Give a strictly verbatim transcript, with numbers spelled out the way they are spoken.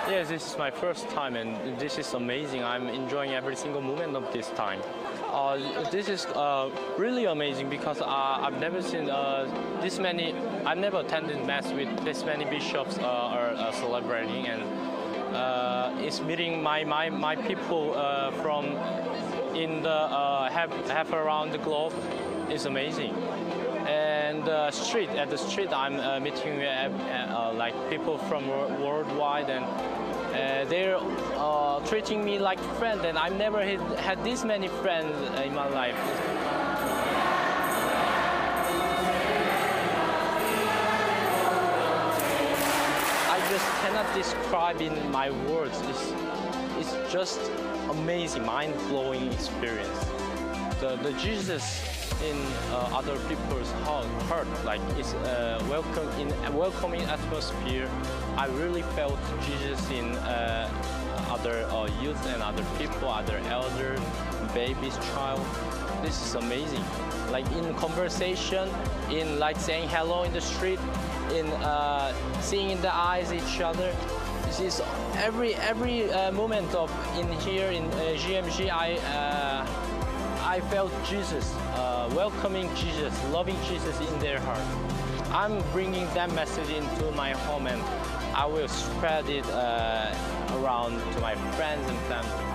Yes, this is my first time and this is amazing. I'm enjoying every single moment of this time. Uh, this is uh, really amazing because uh, I've never seen uh, this many, I've never attended mass with this many bishops uh, are uh, celebrating, and uh, it's meeting my, my, my people uh, from in the uh, half, half around the globe is amazing. And the street, at the street, I'm uh, meeting uh, uh, like people from worldwide, and uh, they're uh, treating me like a friend, and I've never had, had this many friends in my life. I just cannot describe in my words. It's, it's just amazing, mind-blowing experience. The, the Jesus in uh, other people's heart, like it's a welcome in a welcoming atmosphere. I really felt Jesus in uh, other uh, youth and other people, other elders, babies, child. This is amazing. Like in conversation, in like saying hello in the street, in uh, seeing in the eyes each other. This is every every uh, moment of in here in uh, G M G. I. Uh, I felt Jesus, uh, welcoming Jesus, loving Jesus in their heart. I'm bringing that message into my home, and I will spread it uh, around to my friends and family.